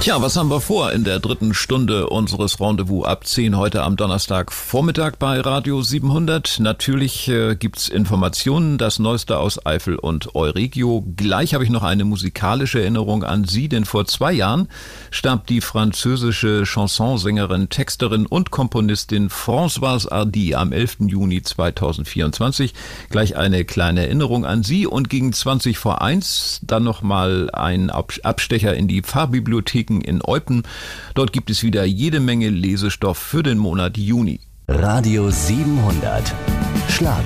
Ja, was haben wir vor in der dritten Stunde unseres Rendezvous ab 10 heute am Donnerstagvormittag bei Radio 700? Natürlich gibt's Informationen, das Neueste aus Eifel und Euregio. Gleich habe ich noch eine musikalische Erinnerung an Sie, denn vor 2 Jahren starb die französische Chansonsängerin, Texterin und Komponistin Françoise Hardy am 11. Juni 2024. Gleich eine kleine Erinnerung an Sie und gegen 20 vor 1 dann nochmal ein Abstecher in die Pfarrbibliotheken in Eupen. Dort gibt es wieder jede Menge Lesestoff für den Monat Juni. Radio 700 Schlager.